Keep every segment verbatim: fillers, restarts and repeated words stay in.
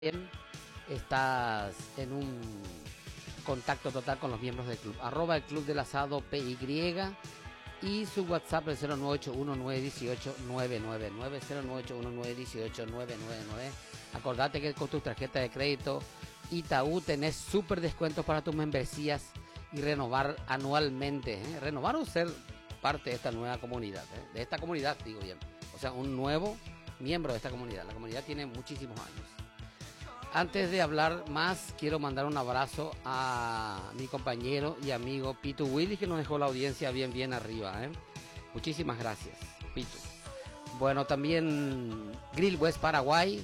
Bien, estás en un contacto total con los miembros del club. Arroba el Club del Asado P Y y su WhatsApp es cero nueve ocho uno nueve uno ocho nueve nueve nueve, cero nueve ocho uno nueve uno ocho nueve nueve nueve. Acordate que con tu tarjeta de crédito Itaú tenés súper descuentos para tus membresías y renovar anualmente. ¿eh? Renovar o ser parte de esta nueva comunidad. ¿eh? De esta comunidad, digo bien. O sea, un nuevo miembro de esta comunidad. La comunidad tiene muchísimos años. Antes de hablar más, quiero mandar un abrazo a mi compañero y amigo Pitu Willy, que nos dejó la audiencia bien, bien arriba. ¿eh? Muchísimas gracias, Pitu. Bueno, también Grill West Paraguay,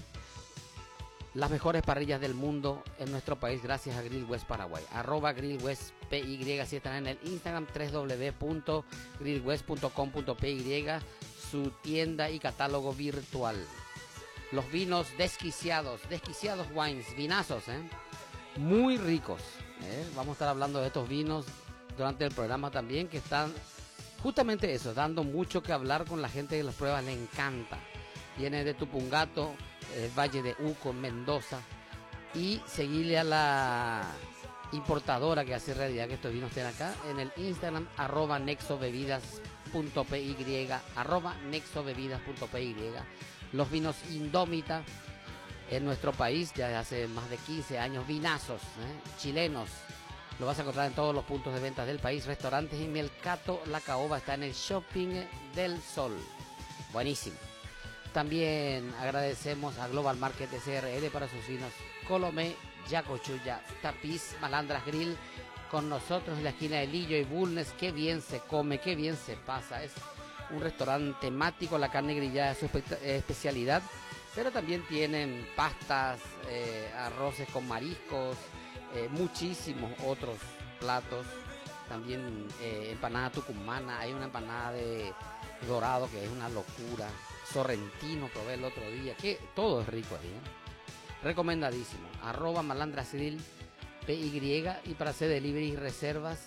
las mejores parrillas del mundo en nuestro país, gracias a Grill West Paraguay. Arroba Grill West P Y, si están en el Instagram, doble u doble u doble u punto grill west punto com punto p y, su tienda y catálogo virtual. Los vinos desquiciados, desquiciados wines, vinazos, ¿eh? muy ricos. ¿eh? Vamos a estar hablando de estos vinos durante el programa también, que están justamente eso, dando mucho que hablar con la gente que las pruebas le encanta. Viene de Tupungato, eh, Valle de Uco, Mendoza, y seguirle a la importadora que hace realidad que estos vinos estén acá en el Instagram, arroba nexobebidas punto p y, arroba nexobebidas punto p y. Los vinos Indómita en nuestro país ya desde hace más de quince años, vinazos ¿eh? chilenos, lo vas a encontrar en todos los puntos de ventas del país, restaurantes y Mercato La Caoba está en el Shopping del Sol, buenísimo. También agradecemos a Global Market S R L para sus vinos Colomé, Yacochulla, Tapiz, Malandras Grill, con nosotros en la esquina de Lillo y Bulnes. Qué bien se come, qué bien se pasa, es un restaurante temático, la carne grillada es su especialidad, pero también tienen pastas, eh, arroces con mariscos, eh, muchísimos otros platos, también eh, empanada tucumana, hay una empanada de dorado que es una locura, sorrentino probé el otro día, que todo es rico ahí, ¿eh? recomendadísimo, arroba Malandras Grill P Y, y para hacer delivery y reservas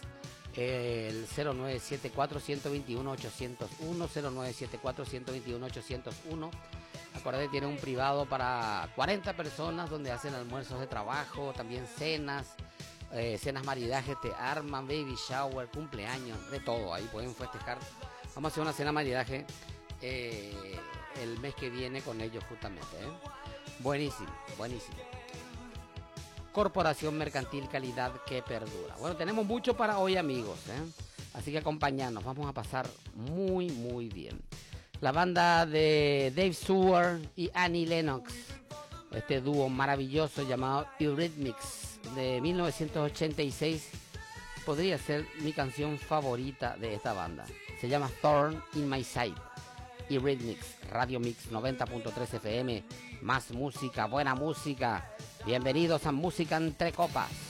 el cero nueve siete cuatro, uno dos uno, ocho cero uno, cero nueve siete cuatro, uno dos uno, ocho cero uno. Acuérdate, tiene un privado para cuarenta personas donde hacen almuerzos de trabajo, también cenas, eh, cenas maridaje, te arman, baby shower, cumpleaños, de todo, ahí pueden festejar. Vamos a hacer una cena maridaje eh, el mes que viene con ellos justamente. ¿eh? Buenísimo, buenísimo. Corporación Mercantil, calidad que perdura. Bueno, tenemos mucho para hoy, amigos, ¿eh? así que acompañanos, vamos a pasar muy, muy bien. La banda de Dave Stewart y Annie Lennox, este dúo maravilloso llamado Eurythmics de mil novecientos ochenta y seis, podría ser mi canción favorita de esta banda. Se llama Thorn in My Side. Eurythmics, Radio Mix noventa punto tres F M, más música, buena música. Bienvenidos a Música Entre Copas.